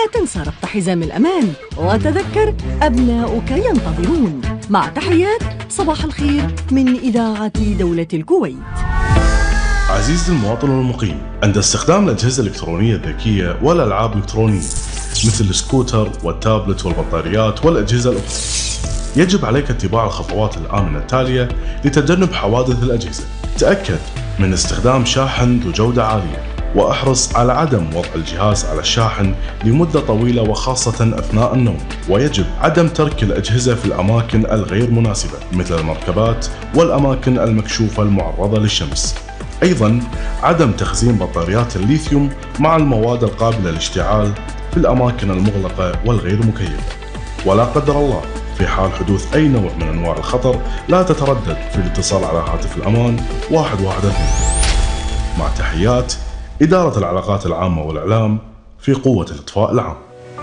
لا تنسى ربط حزام الأمان، وتذكر أبناؤك ينتظرون. مع تحيات صباح الخير من إذاعة دولة الكويت. عزيزي المواطن والمقيم، عند استخدام الأجهزة الإلكترونية الذكية والألعاب الإلكترونية مثل السكوتر والتابلت والبطاريات والأجهزة الأخرى، يجب عليك اتباع الخطوات الآمنة التالية لتجنب حوادث الأجهزة. تأكد من استخدام شاحن ذو جودة عالية، واحرص على عدم وضع الجهاز على الشاحن لمدة طويلة وخاصة أثناء النوم. ويجب عدم ترك الأجهزة في الأماكن الغير مناسبة مثل المركبات والأماكن المكشوفة المعرضة للشمس. أيضا عدم تخزين بطاريات الليثيوم مع المواد القابلة للاشتعال في الأماكن المغلقة والغير مكيفة. ولا قدر الله في حال حدوث أي نوع من أنواع الخطر لا تتردد في الاتصال على هاتف الأمان 112. مع تحيات إدارة العلاقات العامة والإعلام في قوة الإطفاء العام.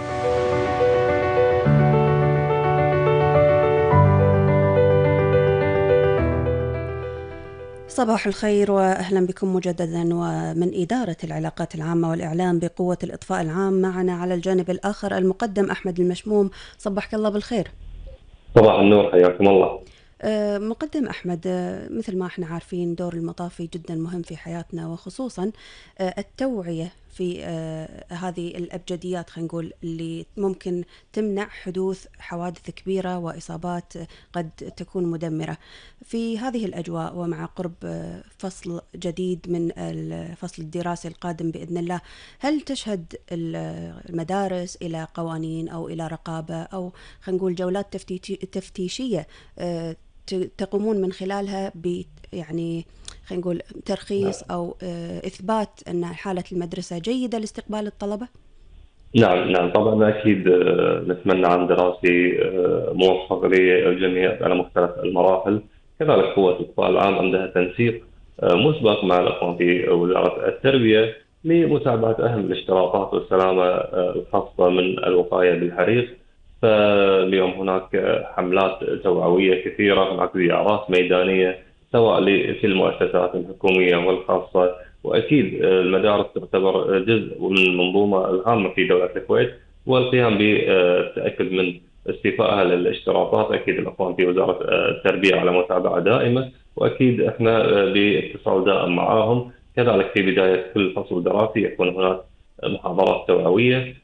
صباح الخير وأهلا بكم مجددا. ومن إدارة العلاقات العامة والإعلام بقوة الإطفاء العام معنا على الجانب الآخر المقدم أحمد المشموم. صبحك الله بالخير. صباح النور، حياكم الله. مقدم أحمد، مثل ما احنا عارفين دور المطافي جدا مهم في حياتنا، وخصوصا التوعية في هذه الأبجديات، خلينا نقول اللي ممكن تمنع حدوث حوادث كبيرة وإصابات قد تكون مدمرة. في هذه الأجواء ومع قرب فصل جديد من الفصل الدراسي القادم بإذن الله، هل تشهد المدارس إلى قوانين أو إلى رقابة أو خلينا نقول جولات تفتيشية تقومون من خلالها يعني خلينا نقول ترخيص أو إثبات أن حالة المدرسة جيدة لاستقبال الطلبة؟ نعم طبعا أكيد نتمنى عام دراسي موفق للجميع على مختلف المراحل. كذلك قوة الإطفاء العام عندها تنسيق مسبق مع الأخوان في وزارة التربية لمتابعة أهم الاشتراطات والسلامة الخاصة من الوقاية بالحريق. فاليوم هناك حملات توعوية كثيرة، هناك زيارات ميدانية سواء في المؤسسات الحكومية والخاصة، وأكيد المدارس تعتبر جزء من المنظومة الهامة في دولة الكويت، والقيام بالتأكد من استيفائها للاشتراطات. أكيد الأخوان في وزارة التربية على متابعة دائمة، وأكيد إحنا باتصال دائم معاهم. كذلك في بداية كل فصل دراسي يكون هناك محاضرات توعوية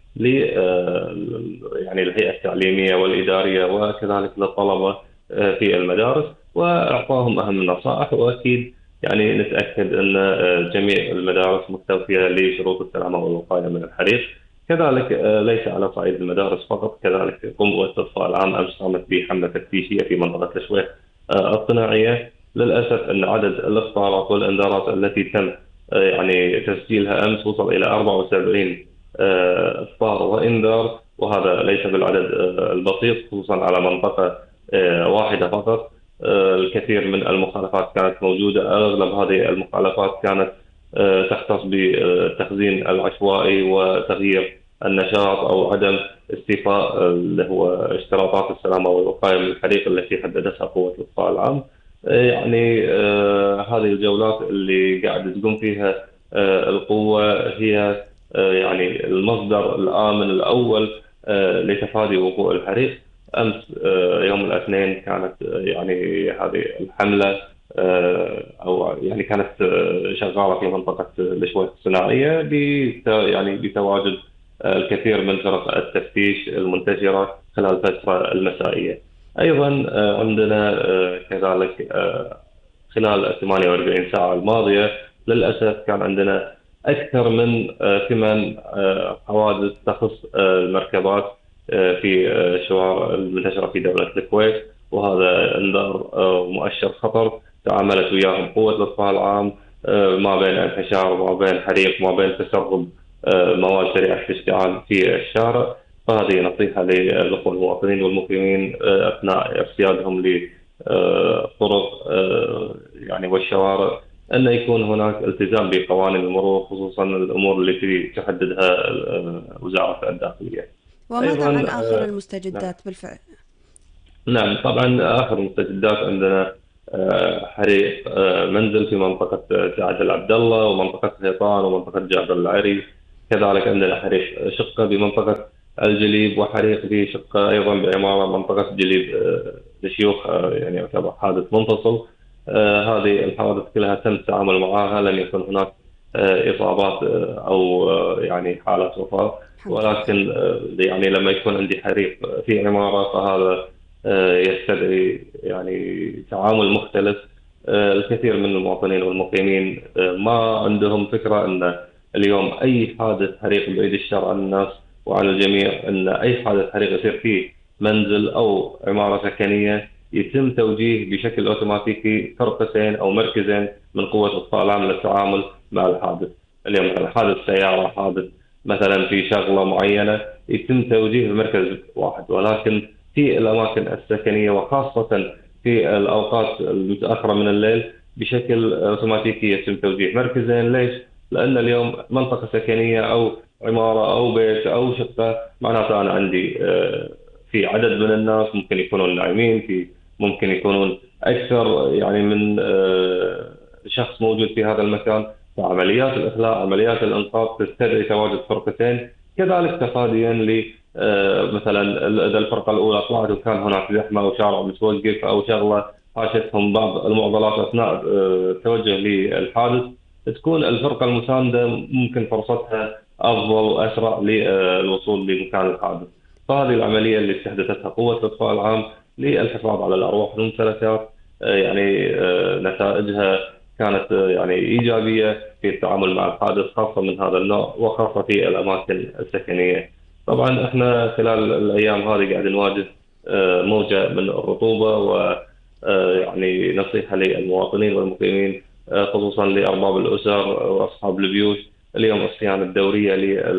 يعني الهيئة التعليمية والإدارية وكذلك للطلبة في المدارس، وإعطاهم أهم النصائح. وأكيد يعني نتأكد أن جميع المدارس مستوفية لشروط السلامة والوقاية من الحريق. كذلك ليس على صعيد المدارس فقط، كذلك في قوة الإطفاء العام أمس قامت بحملة تفتيشية في منطقة الشويخ الصناعية. للأسف أن عدد الإخطارات والإنذارات التي تم يعني تسجيلها أمس وصل إلى 74 إخطار وإنذار، وهذا ليس بالعدد البسيط خصوصا على منطقة واحدة فقط. الكثير من المخالفات كانت موجودة، أغلب هذه المخالفات كانت تختص بالتخزين العشوائي وتغيير النشاط أو عدم استيفاء اللي هو اشتراطات السلامة والوقاية من الحريق التي حددتها قوة الإطفاء العام. يعني هذه الجولات اللي قاعد تقوم فيها القوة هي يعني المصدر الآمن الأول لتفادي وقوع الحريق. أمس يوم الاثنين كانت يعني هذه الحملة أو يعني كانت شغالة في منطقة الشويخ الصناعية يعني بتواجد الكثير من فرق التفتيش المنتشرة خلال الفترة المسائية. أيضا عندنا كذلك خلال 48 ساعة الماضية للأسف كان عندنا أكثر من 8 حوادث تخص المركبات في الشوارع المنتشرة في دولة الكويت، وهذا انذار ومؤشر خطر تعاملت وياهم قوة الإطفاء العام، ما بين انتشار ما بين حريق ما بين تسرب مواد سريعة الاشتعال في الشارع. فهذه نصيحة للأخوة المواطنين والمقيمين أثناء ارتيادهم لطرق يعني والشوارع أن يكون هناك التزام بقوانين المرور، خصوصا الأمور التي تحددها وزارة الداخلية. وماذا عن آخر المستجدات؟ نعم. بالفعل نعم طبعا آخر المستجدات عندنا حريق منزل في منطقة سعد العبد الله ومنطقة هيطان ومنطقة جابر العري. كذلك عندنا حريق شقة بمنطقة الجليب، وحريق في شقة أيضا بعمارة منطقة الجليب لشيوخ، يعني يعتبر حادث منفصل. هذه الحوادث كلها تم التعامل معها، لم يكن هناك إصابات أو يعني حالات وفاة. الحمد لله. ولكن يعني لما يكون عندي حريق في عمارة فهذا يستدعي يعني تعامل مختلف. الكثير من المواطنين والمقيمين ما عندهم فكرة أن اليوم أي حادث حريق بعيد الشر عن الناس وعلى الجميع، أن أي حادث حريق يصير فيه منزل أو عمارة سكنية يتم توجيه بشكل أوتوماتيكي فرقتين أو مركزين من قوة الإطفاء العام للتعامل مع الحادث. اليوم مثلا حادث سيارة، حادث مثلا في شغلة معينة، يتم توجيه بمركز واحد. ولكن في الأماكن السكنية وخاصة في الأوقات المتأخرة من الليل بشكل أوتوماتيكي يتم توجيه مركزين. ليش؟ لأن اليوم منطقة سكنية أو عمارة أو بيت أو شقة، معناته أنا عندي في عدد من الناس ممكن يكونون نايمين، في ممكن يكونون أكثر يعني من شخص موجود في هذا المكان. فعمليات الإخلاء، عمليات الإنقاذ تستدعي تواجد فرقتين. كذلك تفاديا ل مثلا إذا الفرقة الأولى طلعت وكان هناك زحمة أو شارع متوقف أو شغلة حاشتهم بعض المعضلات أثناء التوجه للحادث، تكون الفرقة المساندة ممكن فرصتها أفضل وأسرع للوصول لمكان الحادث. فهذه العملية اللي استحدثتها قوة الإطفاء العام للحفاظ على الأرواح والممتلكات، يعني نتائجها كانت يعني إيجابية في التعامل مع الحادث خاصة من هذا النوع، وخاصة في الأماكن السكنية. طبعا احنا خلال الأيام هذه قاعد نواجه موجة من الرطوبة، ويعني نصيحة للمواطنين والمقيمين خصوصا لأرباب الأسر وأصحاب البيوت. اليوم الصيانة الدورية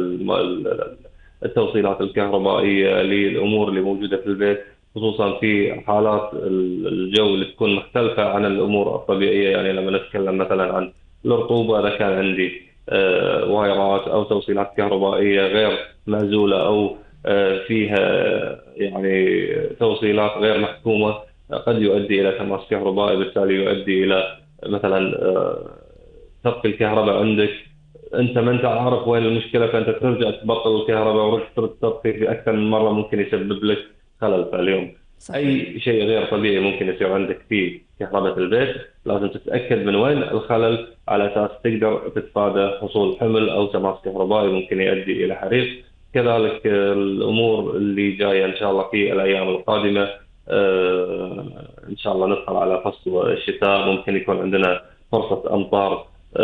للتوصيلات الكهربائية للأمور اللي موجودة في البيت، خصوصا في حالات الجو اللي تكون مختلفة عن الأمور الطبيعية. يعني لما نتكلم مثلا عن الرطوبة، إذا كان عندي وايرات أو توصيلات كهربائية غير معزولة أو فيها يعني توصيلات غير محكومة، قد يؤدي إلى تماس كهربائي، بالتالي يؤدي إلى مثلا تبقي الكهرباء عندك، انت ما انت عارف وين المشكله، فانت ترجع تبطل الكهرباء ورجع تبقي في اكثر من مره، ممكن يسبب لك خلل. فاليوم صحيح. اي شيء غير طبيعي ممكن يصير عندك في كهرباء البيت، لازم تتاكد من وين الخلل على اساس تقدر تتفادى حصول حمل او تماس كهربائي ممكن يؤدي الى حريق. كذلك الامور اللي جايه ان شاء الله في الايام القادمه، ان شاء الله ندخل على فصل الشتاء، ممكن يكون عندنا فرصه امطار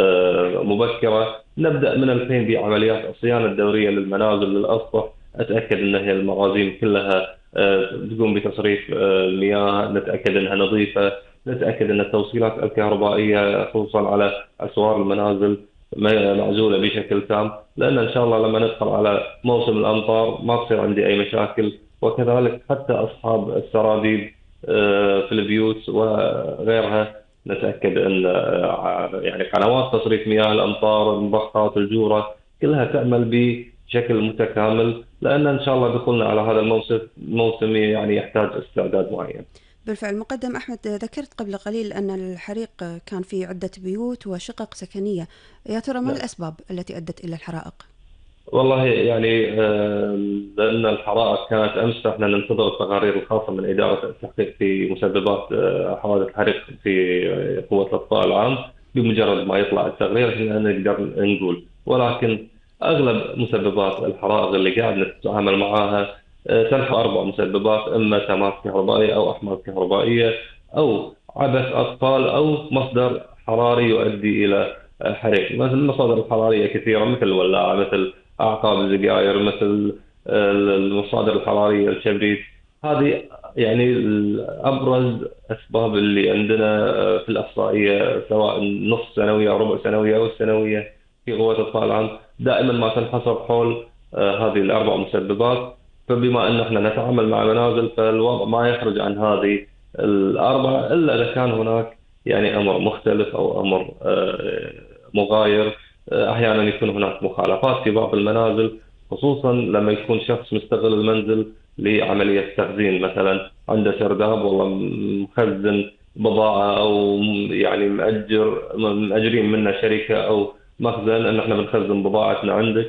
مبكره. نبدا من الحين بعمليات الصيانه الدوريه للمنازل للاسطح، اتاكد ان هي المغازيم كلها تقوم بتصريف المياه، نتاكد انها نظيفه، نتاكد ان التوصيلات الكهربائيه خصوصا على اسوار المنازل معزوله بشكل تام، لان ان شاء الله لما ندخل على موسم الامطار ما تصير عندي اي مشاكل. وكذلك حتى اصحاب السراديب في البيوت وغيرها، نتاكد ان يعني قنوات تصريف مياه الامطار، المضخات، الجوره، كلها تعمل بشكل متكامل، لان ان شاء الله دخولنا على هذا الموسم يعني يحتاج استعداد معين. بالفعل. مقدم أحمد، ذكرت قبل قليل أن الحريق كان في عدة بيوت وشقق سكنية، يا ترى ما الأسباب التي أدت إلى الحرائق؟ والله يعني لأن الحرائق كانت أمس، احنا ننتظر التقارير الخاصة من إدارة التحقيق في مسببات حوادث الحريق في قوة الإطفاء العام. بمجرد ما يطلع التقرير احنا نقدر نقول، ولكن أغلب مسببات الحرائق اللي قاعد نتعامل معها تنحى 4 مسببات: إما تماس كهربائي أو أحمال كهربائية أو عبث أطفال أو مصدر حراري يؤدي إلى حريق. مثل المصادر الحرارية كثيرة، مثل الولاعة، مثل أعقاب السجاير، مثل المصادر الحرارية الكبريت. هذه يعني أبرز أسباب اللي عندنا في الإحصائية، سواء نصف سنوية أو ربع سنوية أو السنوية في قوة الإطفاء العام، دائما ما تنحصر حول هذه ال4 مسببات. فبما أن احنا نتعامل مع منازل، فالوضع ما يخرج عن هذه ال4، إلا إذا كان هناك يعني أمر مختلف أو أمر مغاير. أحيانا يكون هناك مخالفات في بعض المنازل، خصوصا لما يكون شخص مستغل المنزل لعملية تخزين، مثلا عنده سرداب والله مخزن بضاعة، أو يعني مأجرين منا شركة أو مخزن أن احنا بنخزن بضاعتنا عندك.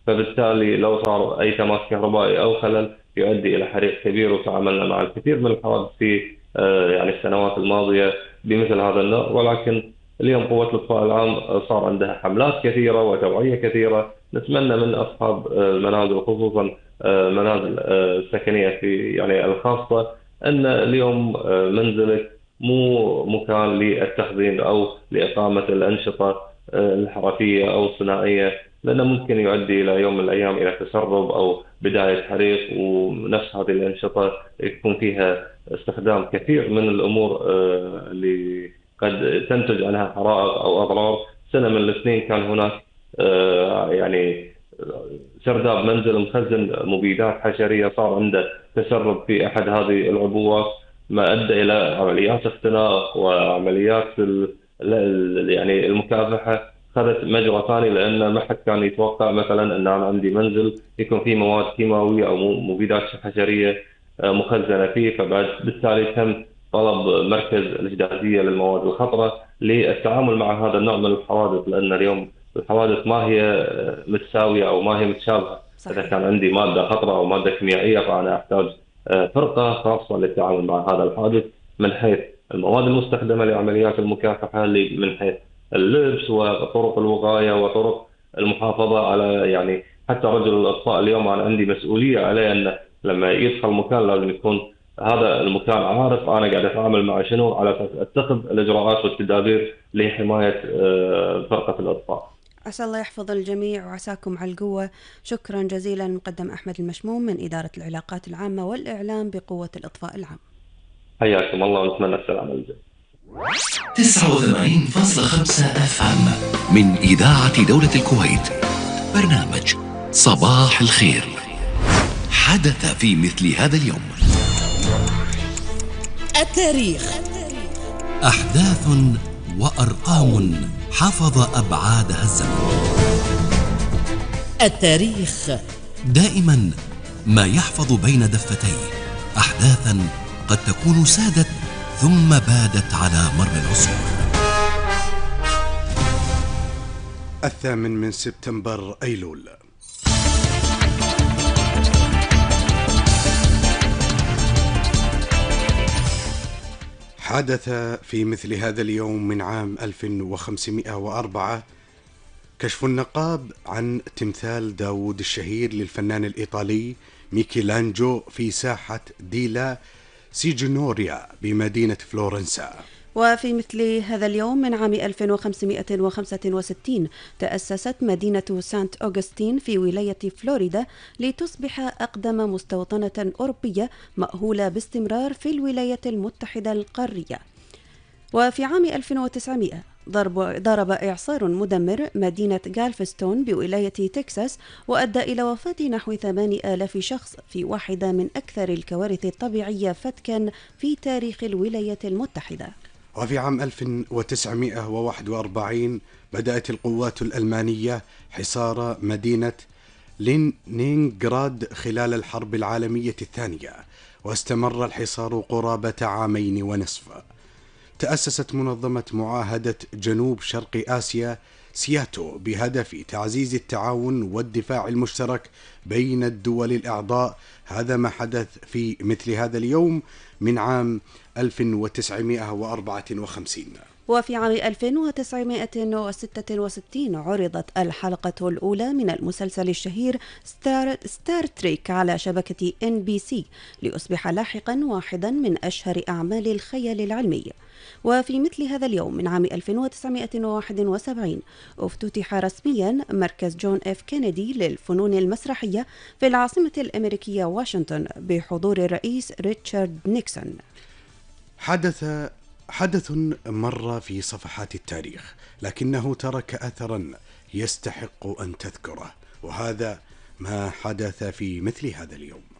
فبالتالي لو صار أي تماس كهربائي أو خلل يؤدي إلى حريق كبير. وتعاملنا مع الكثير من الحوادث في يعني السنوات الماضية بمثل هذا النوع. ولكن اليوم قوة الإطفاء العام صار عندها حملات كثيرة وتوعية كثيرة. نتمنى من أصحاب المنازل خصوصا المنازل السكنية في يعني الخاصة أن اليوم منزلك مو مكان للتخزين أو لإقامة الأنشطة الحرفية أو الصناعية، لأنه ممكن يؤدي إلى يوم من الأيام إلى تسرب أو بداية حريق. ونفس هذه الأنشطة يكون فيها استخدام كثير من الأمور اللي قد تنتج عنها حرائق أو أضرار. سنة من السنين كان هناك يعني سرداب منزل مخزن مبيدات حشرية صار عنده تسرب في أحد هذه العبوات، ما أدى إلى عمليات اختناق وعمليات يعني المكافحة خذت مجرى ثاني، لأن ما حد كان يتوقع مثلا أن أنا عندي منزل يكون فيه مواد كيماوية أو مبيدات حشرية مخزنة فيه. فبعد بالتالي تم طلب مركز الإجدادية للمواد الخطرة للتعامل مع هذا النوع من الحوادث، لأن اليوم الحوادث ما هي متساوية أو ما هي متشابهة. إذا كان عندي مادة خطرة أو مادة كيميائية فأنا أحتاج فرقة خاصة للتعامل مع هذا الحادث من حيث المواد المستخدمة لعمليات المكافحة، من حيث اللبس وطرق الوقاية وطرق المحافظة على يعني حتى رجل الإطفاء اليوم أنا عندي مسؤولية عليه أن لما يدخل مكان لازم يكون هذا المكان عارف أنا قاعد أتعامل مع شنو، على أساس أتخذ الإجراءات والتدابير لحماية فرقة الإطفاء. عسى الله يحفظ الجميع وعساكم على القوة. شكرا جزيلا مقدم أحمد المشموم من إدارة العلاقات العامة والإعلام بقوة الإطفاء العام. حياكم الله ونتمنى السلامة للجميع. 89.5 FM من إذاعة دولة الكويت. برنامج صباح الخير. حدث في مثل هذا اليوم. التاريخ. أحداث وأرقام حفظ أبعادها الزمن. التاريخ دائما ما يحفظ بين دفتيه أحداثا قد تكون سادت ثم بادت على مر العصور. 8 سبتمبر أيلول. حدث في مثل هذا اليوم من عام 1504 كشف النقاب عن تمثال داوود الشهير للفنان الإيطالي ميكيلانجو في ساحة ديلا سيجنوريا بمدينة فلورنسا. وفي مثل هذا اليوم من عام 1565 تأسست مدينة سانت أوغسطين في ولاية فلوريدا لتصبح أقدم مستوطنة أوروبية مأهولة باستمرار في الولايات المتحدة القارية. وفي عام 1900 ضرب إعصار مدمر مدينة غالفستون بولاية تكساس وأدى إلى وفاة نحو 8000 شخص في واحدة من أكثر الكوارث الطبيعية فتكا في تاريخ الولايات المتحدة. وفي عام 1941 بدأت القوات الألمانية حصار مدينة لينينغراد خلال الحرب العالمية الثانية، واستمر الحصار قرابة 2.5 عام. تأسست منظمة معاهدة جنوب شرق آسيا سياتو بهدف تعزيز التعاون والدفاع المشترك بين الدول الأعضاء. هذا ما حدث في مثل هذا اليوم من عام 1954. وفي عام 1966 عرضت الحلقة الأولى من المسلسل الشهير ستار تريك على شبكة NBC ليصبح لاحقا واحدا من أشهر أعمال الخيال العلمي. وفي مثل هذا اليوم من عام 1971 افتتح رسميا مركز جون اف كينيدي للفنون المسرحية في العاصمة الأمريكية واشنطن بحضور الرئيس ريتشارد نيكسون. حدث مر في صفحات التاريخ لكنه ترك أثرا يستحق أن تذكره، وهذا ما حدث في مثل هذا اليوم.